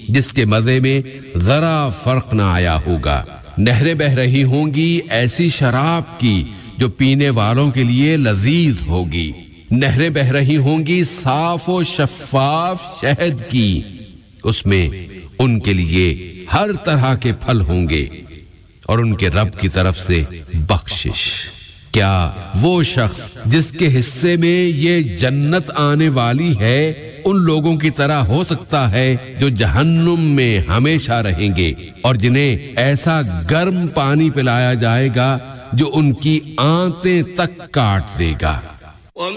जिसके मजे में जरा फर्क ना आया होगा। नहरें बह रही होंगी ऐसी शराब की जो पीने वालों के लिए लजीज होगी। नहरें बह रही होंगी साफ और शफाफ शहद की, उसमें उनके लिए हर तरह के फल होंगे और उनके रब की तरफ से बख्शिश। क्या वो शख्स जिसके हिस्से में ये जन्नत आने वाली है उन लोगों की तरह हो सकता है जो जहन्नुम में हमेशा रहेंगे और जिन्हें ऐसा गर्म पानी पिलाया जाएगा जो उनकी आंतें तक काट देगा।